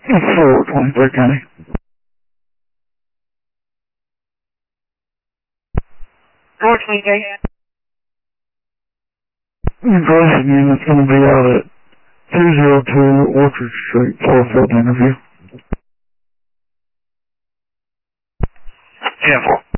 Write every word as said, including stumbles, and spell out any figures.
For twenty-third County. George Lee. Address again, it's going to be out at two oh two Orchard Street for a field interview. ten four.